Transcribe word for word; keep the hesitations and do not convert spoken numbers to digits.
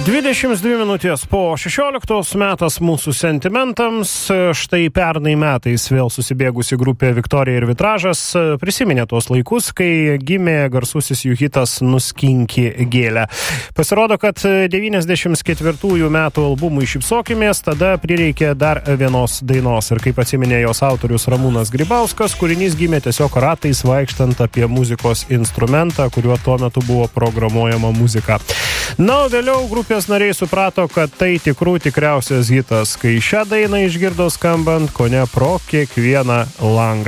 dvidešimt dvi minutės po šešioliktos metas mūsų sentimentams. Štai pernai metais vėl susibėgusi grupė Viktorija ir Vitražas prisiminė tuos laikus, kai gimė garsusis jų hitas Nuskinki gėlę. Pasirodo, kad devyniasdešimt ketvirtųjų metų albumui Šypsokimės tada prireikė dar vienos dainos. Ir kaip atsiminė jos autorius Ramūnas Grybauskas, kūrinys gimė tiesiog ratais vaikštant apie muzikos instrumentą, kuriuo tuo metu buvo programuojama muzika. Na, o vėliau grupės nariai suprato, kad tai tikrų tikriausias hitas, kai šią dainą išgirdo skambant kone pro kiekvieną langą.